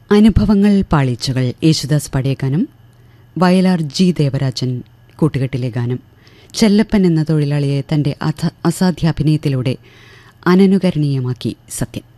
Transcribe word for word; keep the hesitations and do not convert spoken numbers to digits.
അനുഭവങ്ങൾ പാളിച്ചകൾ യേശുദാസ് പാടിയ ഗാനം. വയലാർ ജി ദേവരാജൻ കൂട്ടുകെട്ടിലെ ഗാനം. ചെല്ലപ്പൻ എന്ന തൊഴിലാളിയെ തന്റെ അസാധ്യ അഭിനയത്തിലൂടെ അനനുകരണീയമാക്കി സത്യൻ.